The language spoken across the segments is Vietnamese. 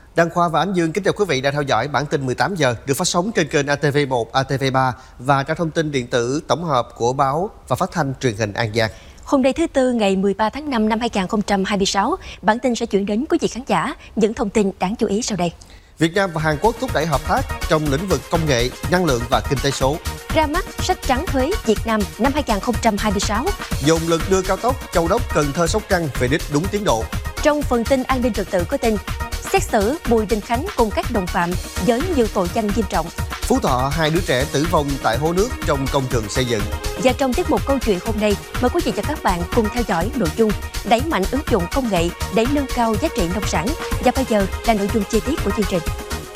Đăng Khoa và Ánh Dương kính chào quý vị đang theo dõi bản tin 18 giờ được phát sóng trên kênh ATV1, ATV3 và trang thông tin điện tử tổng hợp của báo và phát thanh truyền hình An Giang. Hôm nay thứ Tư ngày 13 tháng 5 năm 2026, bản tin sẽ chuyển đến quý vị khán giả những thông tin đáng chú ý sau đây. Việt Nam và Hàn Quốc thúc đẩy hợp tác trong lĩnh vực công nghệ, năng lượng và kinh tế số. Ra mắt sách trắng thuế Việt Nam năm 2026. Dồn lực đưa cao tốc Châu Đốc - Cần Thơ - Sóc Trăng về đích đúng tiến độ. Trong phần tin an ninh trật tự có tin xét xử Bùi Đình Khánh cùng các đồng phạm với nhiều tội danh nghiêm trọng. Phú Thọ, 2 đứa trẻ tử vong tại hố nước trong công trường xây dựng. Và trong tiết mục câu chuyện hôm nay, mời quý vị và các bạn cùng theo dõi nội dung đẩy mạnh ứng dụng công nghệ để nâng cao giá trị nông sản. Và bây giờ là nội dung chi tiết của chương trình.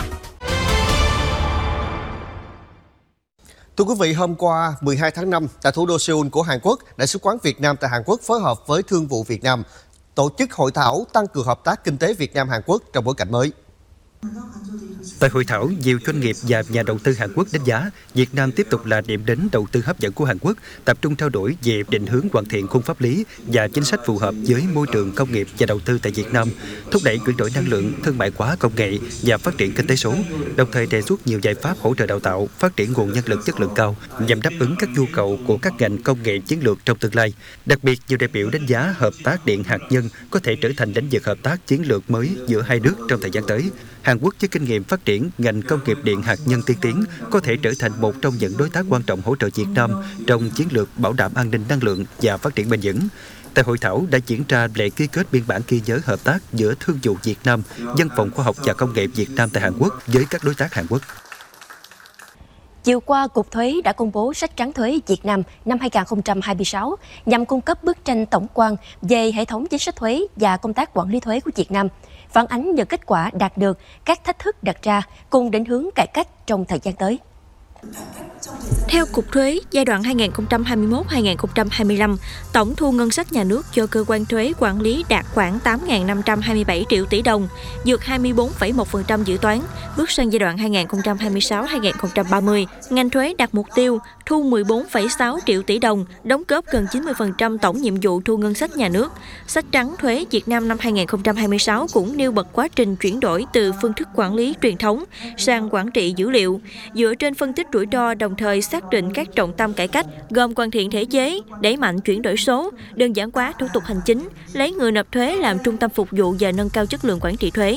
Thưa quý vị, hôm qua 12 tháng 5 tại thủ đô Seoul của Hàn Quốc, Đại sứ quán Việt Nam tại Hàn Quốc phối hợp với Thương vụ Việt Nam tổ chức hội thảo tăng cường hợp tác kinh tế Việt Nam-Hàn Quốc trong bối cảnh mới. Tại hội thảo, nhiều doanh nghiệp và nhà đầu tư Hàn Quốc đánh giá Việt Nam tiếp tục là điểm đến đầu tư hấp dẫn của Hàn Quốc, tập trung trao đổi về định hướng hoàn thiện khung pháp lý và chính sách phù hợp với môi trường công nghiệp và đầu tư tại Việt Nam, thúc đẩy chuyển đổi năng lượng, thương mại hóa công nghệ và phát triển kinh tế số, đồng thời đề xuất nhiều giải pháp hỗ trợ đào tạo, phát triển nguồn nhân lực chất lượng cao nhằm đáp ứng các nhu cầu của các ngành công nghệ chiến lược trong tương lai. Đặc biệt, nhiều đại biểu đánh giá hợp tác điện hạt nhân có thể trở thành lĩnh vực hợp tác chiến lược mới giữa hai nước trong thời gian tới. Hàn Quốc với kinh nghiệm phát triển ngành công nghiệp điện hạt nhân tiên tiến có thể trở thành một trong những đối tác quan trọng hỗ trợ Việt Nam trong chiến lược bảo đảm an ninh năng lượng và phát triển bền vững. Tại hội thảo đã diễn ra lễ ký kết biên bản ghi nhớ hợp tác giữa Thương vụ Việt Nam, Văn phòng Khoa học và Công nghệ Việt Nam tại Hàn Quốc với các đối tác Hàn Quốc. Chiều qua, Cục Thuế đã công bố sách trắng thuế Việt Nam năm 2026 nhằm cung cấp bức tranh tổng quan về hệ thống chính sách thuế và công tác quản lý thuế của Việt Nam, phản ánh những kết quả đạt được, các thách thức đặt ra cùng định hướng cải cách trong thời gian tới. Theo Cục Thuế, giai đoạn 2021-2025, tổng thu ngân sách nhà nước do cơ quan thuế quản lý đạt khoảng 8.527 triệu tỷ đồng, vượt 24,1% dự toán. Bước sang giai đoạn 2026-2030, ngành thuế đặt mục tiêu thu 14,6 triệu tỷ đồng, đóng góp gần 90% tổng nhiệm vụ thu ngân sách nhà nước. Sách trắng thuế Việt Nam năm 2026 cũng nêu bật quá trình chuyển đổi từ phương thức quản lý truyền thống sang quản trị dữ liệu, dựa trên phân tích rủi ro, đồng thời xác định các trọng tâm cải cách gồm hoàn thiện thể chế, đẩy mạnh chuyển đổi số, đơn giản hóa thủ tục hành chính, lấy người nộp thuế làm trung tâm phục vụ và nâng cao chất lượng quản trị thuế.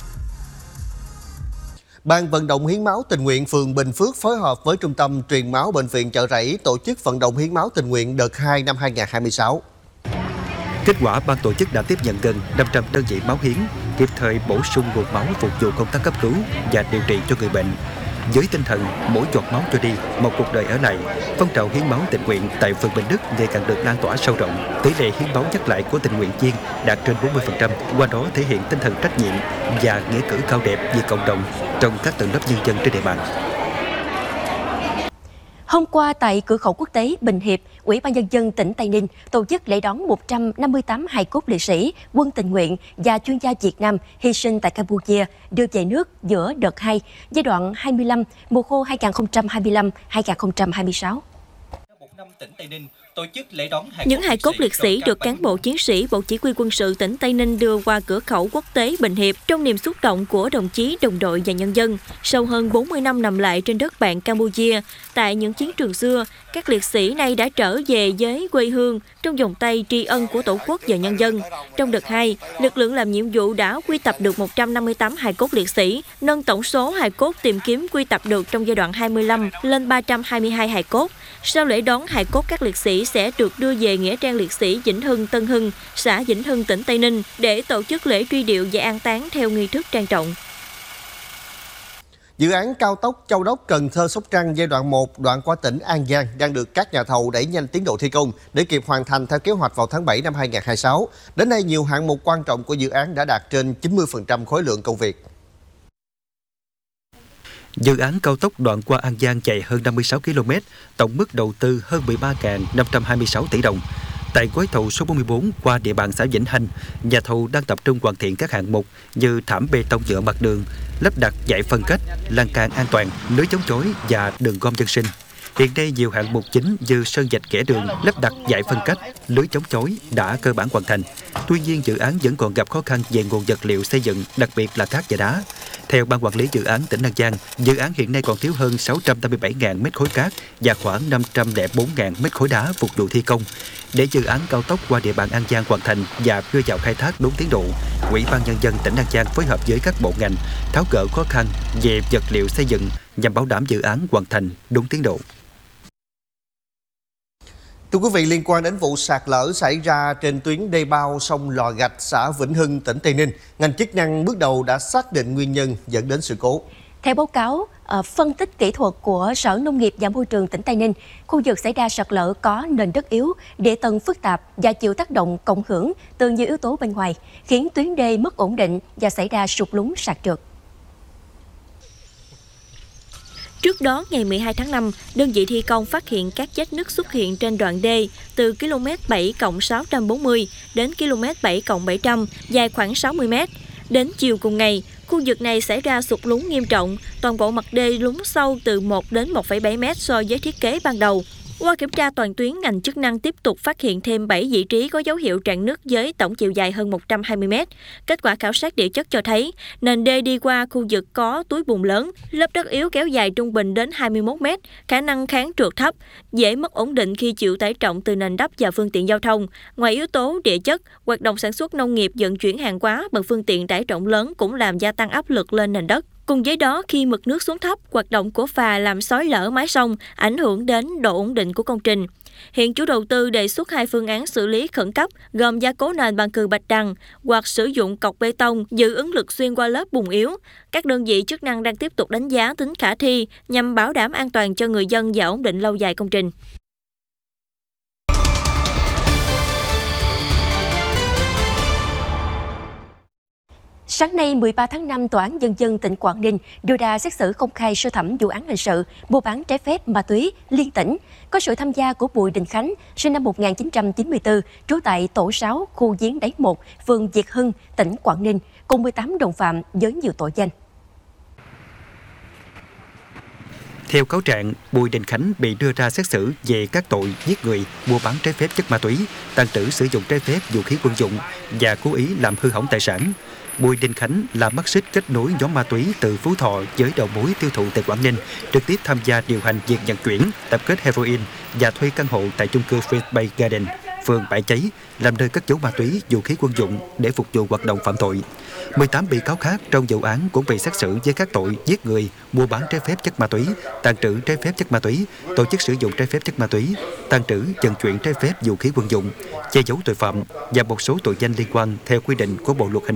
Ban vận động hiến máu tình nguyện phường Bình Phước phối hợp với Trung tâm Truyền máu Bệnh viện Chợ Rẫy tổ chức vận động hiến máu tình nguyện đợt 2 năm 2026. Kết quả, ban tổ chức đã tiếp nhận gần 500 đơn vị máu hiến, kịp thời bổ sung nguồn máu phục vụ công tác cấp cứu và điều trị cho người bệnh. Với tinh thần mỗi giọt máu cho đi, một cuộc đời ở lại, phong trào hiến máu tình nguyện tại phường Bình Đức ngày càng được lan tỏa sâu rộng. Tỷ lệ hiến máu nhắc lại của tình nguyện viên đạt trên 40%, qua đó thể hiện tinh thần trách nhiệm và nghĩa cử cao đẹp vì cộng đồng trong các tầng lớp nhân dân trên địa bàn. Hôm qua tại cửa khẩu quốc tế Bình Hiệp, Ủy ban Nhân dân tỉnh Tây Ninh tổ chức lễ đón 158 hài cốt liệt sĩ, quân tình nguyện và chuyên gia Việt Nam hy sinh tại Campuchia đưa về nước giữa đợt 2, giai đoạn 25, mùa khô 2025-2026. Những hài cốt liệt sĩ được cán bộ chiến sĩ Bộ Chỉ huy Quân sự tỉnh Tây Ninh đưa qua cửa khẩu quốc tế Bình Hiệp trong niềm xúc động của đồng chí, đồng đội và nhân dân. Sau hơn 40 năm nằm lại trên đất bạn Campuchia, tại những chiến trường xưa, các liệt sĩ này đã trở về với quê hương trong vòng tay tri ân của Tổ quốc và nhân dân. Trong đợt 2, lực lượng làm nhiệm vụ đã quy tập được 158 hài cốt liệt sĩ, nâng tổng số hài cốt tìm kiếm quy tập được trong giai đoạn 25 lên 322 hài cốt. Sau lễ đón hài cốt, các liệt sĩ sẽ được đưa về Nghĩa trang liệt sĩ Vĩnh Hưng, Tân Hưng, xã Vĩnh Hưng, tỉnh Tây Ninh để tổ chức lễ truy điệu và an táng theo nghi thức trang trọng. Dự án cao tốc Châu Đốc - Cần Thơ - Sóc Trăng giai đoạn 1 đoạn qua tỉnh An Giang đang được các nhà thầu đẩy nhanh tiến độ thi công để kịp hoàn thành theo kế hoạch vào tháng 7 năm 2026. Đến nay, nhiều hạng mục quan trọng của dự án đã đạt trên 90% khối lượng công việc. Dự án cao tốc đoạn qua An Giang dài hơn 56 km, tổng mức đầu tư hơn 13.526 tỷ đồng. Tại gói thầu số 44 qua địa bàn xã Vĩnh Hành, nhà thầu đang tập trung hoàn thiện các hạng mục như thảm bê tông nhựa mặt đường, lắp đặt dải phân cách, lan can an toàn, lưới chống chối và đường gom dân sinh. Hiện nay nhiều hạng mục chính như sơn dạch kẻ đường, lắp đặt dải phân cách, lưới chống chối đã cơ bản hoàn thành. Tuy nhiên dự án vẫn còn gặp khó khăn về nguồn vật liệu xây dựng, đặc biệt là cát và đá. Theo Ban Quản lý Dự án tỉnh An Giang, dự án hiện nay còn thiếu hơn 657.000 mét khối cát và khoảng 504.000 mét khối đá phục vụ thi công. Để dự án cao tốc qua địa bàn An Giang hoàn thành và đưa vào khai thác đúng tiến độ, Ủy ban Nhân dân tỉnh An Giang phối hợp với các bộ ngành tháo gỡ khó khăn về vật liệu xây dựng nhằm bảo đảm dự án hoàn thành đúng tiến độ. Thưa quý vị, liên quan đến vụ sạt lở xảy ra trên tuyến đê bao sông Lò Gạch, xã Vĩnh Hưng, tỉnh Tây Ninh, ngành chức năng bước đầu đã xác định nguyên nhân dẫn đến sự cố. Theo báo cáo, phân tích kỹ thuật của Sở Nông nghiệp và Môi trường tỉnh Tây Ninh, khu vực xảy ra sạt lở có nền đất yếu, địa tầng phức tạp và chịu tác động cộng hưởng từ nhiều yếu tố bên ngoài, khiến tuyến đê mất ổn định và xảy ra sụt lún sạt trượt. Trước đó, ngày 12 tháng 5, đơn vị thi công phát hiện các vết nứt xuất hiện trên đoạn đê từ km 7+640 đến km 7+700, dài khoảng 60 m. Đến chiều cùng ngày, khu vực này xảy ra sụt lún nghiêm trọng, toàn bộ mặt đê lún sâu từ 1 đến 1,7 m so với thiết kế ban đầu. Qua kiểm tra toàn tuyến, ngành chức năng tiếp tục phát hiện thêm 7 vị trí có dấu hiệu rạn nứt với tổng chiều dài hơn 120 m. Kết quả khảo sát địa chất cho thấy, nền đê đi qua khu vực có túi bùn lớn, lớp đất yếu kéo dài trung bình đến 21 m, khả năng kháng trượt thấp, dễ mất ổn định khi chịu tải trọng từ nền đất và phương tiện giao thông. Ngoài yếu tố địa chất, hoạt động sản xuất nông nghiệp vận chuyển hàng hóa bằng phương tiện tải trọng lớn cũng làm gia tăng áp lực lên nền đất. Cùng với đó, khi mực nước xuống thấp, hoạt động của phà làm xói lở mái sông, ảnh hưởng đến độ ổn định của công trình. Hiện chủ đầu tư đề xuất 2 phương án xử lý khẩn cấp, gồm gia cố nền bằng cừ bạch đằng hoặc sử dụng cọc bê tông giữ ứng lực xuyên qua lớp bùn yếu. Các đơn vị chức năng đang tiếp tục đánh giá tính khả thi nhằm bảo đảm an toàn cho người dân và ổn định lâu dài công trình. Sáng nay 13 tháng 5, Tòa án Nhân dân tỉnh Quảng Ninh đưa ra xét xử công khai sơ thẩm vụ án hình sự mua bán trái phép ma túy liên tỉnh, có sự tham gia của Bùi Đình Khánh, sinh năm 1994, trú tại tổ 6, khu Giếng Đáy 1, phường Việt Hưng, tỉnh Quảng Ninh, cùng 18 đồng phạm với nhiều tội danh. Theo cáo trạng, Bùi Đình Khánh bị đưa ra xét xử về các tội giết người, mua bán trái phép chất ma túy, tàng trữ sử dụng trái phép vũ khí quân dụng và cố ý làm hư hỏng tài sản. Bùi Đình Khánh là mắt xích kết nối nhóm ma túy từ Phú Thọ với đầu mối tiêu thụ tại Quảng Ninh, trực tiếp tham gia điều hành việc vận chuyển, tập kết heroin và thuê căn hộ tại chung cư First Bay Garden, phường Bãi Cháy, làm nơi cất giấu ma túy, vũ khí quân dụng để phục vụ hoạt động phạm tội. 18 bị cáo khác trong vụ án cũng bị xét xử với các tội giết người, mua bán trái phép chất ma túy, tàng trữ trái phép chất ma túy, tổ chức sử dụng trái phép chất ma túy, tàng trữ, vận chuyển trái phép vũ khí quân dụng, che giấu tội phạm và một số tội danh liên quan theo quy định của Bộ luật hình